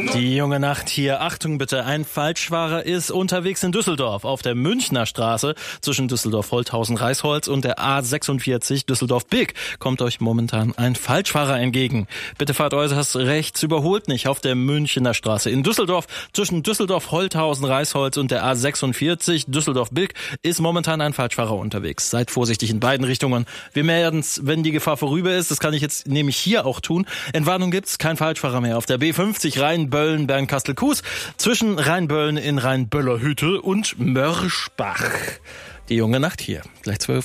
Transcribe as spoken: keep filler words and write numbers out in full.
Die junge Nacht hier. Achtung bitte, ein Falschfahrer ist unterwegs in Düsseldorf auf der Münchner Straße zwischen Düsseldorf-Holthausen-Reisholz und der A sechsundvierzig Düsseldorf-Bilk kommt euch momentan ein Falschfahrer entgegen. Bitte fahrt äußerst rechts, überholt nicht auf der Münchner Straße. In Düsseldorf zwischen Düsseldorf-Holthausen-Reisholz und der A sechsundvierzig Düsseldorf-Bilk ist momentan ein Falschfahrer unterwegs. Seid vorsichtig in beiden Richtungen. Wir melden's, wenn die Gefahr vorüber ist. Das kann ich jetzt nämlich hier auch tun. Entwarnung gibt's, kein Falschfahrer mehr auf der B fünfzig Rheinböllen Bernkastel-Kues zwischen Rheinböllen in Rheinböllerhütte und Mörschbach. Die junge Nacht hier, gleich zwölf.